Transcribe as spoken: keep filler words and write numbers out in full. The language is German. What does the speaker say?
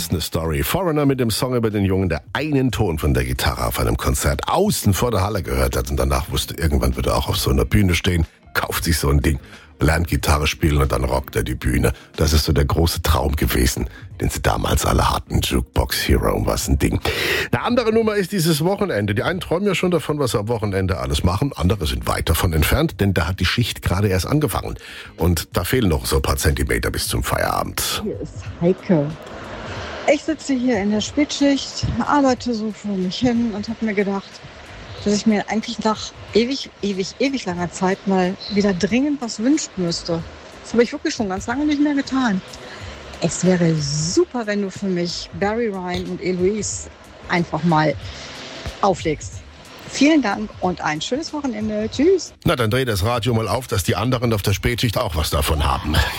ist eine Story. Foreigner mit dem Song über den Jungen, der einen Ton von der Gitarre auf einem Konzert außen vor der Halle gehört hat und danach wusste, irgendwann wird er auch auf so einer Bühne stehen, kauft sich so ein Ding, lernt Gitarre spielen und dann rockt er die Bühne. Das ist so der große Traum gewesen, den sie damals alle hatten. Jukebox Hero, was ein Ding. Eine andere Nummer ist dieses Wochenende. Die einen träumen ja schon davon, was sie am Wochenende alles machen. Andere sind weit davon entfernt, denn da hat die Schicht gerade erst angefangen. Und da fehlen noch so ein paar Zentimeter bis zum Feierabend. Hier ist Heike. Ich sitze hier in der Spätschicht, arbeite so vor mich hin und habe mir gedacht, dass ich mir eigentlich nach ewig, ewig, ewig langer Zeit mal wieder dringend was wünschen müsste. Das habe ich wirklich schon ganz lange nicht mehr getan. Es wäre super, wenn du für mich Barry Ryan und Eloise einfach mal auflegst. Vielen Dank und ein schönes Wochenende. Tschüss. Na, dann dreh das Radio mal auf, dass die anderen auf der Spätschicht auch was davon haben.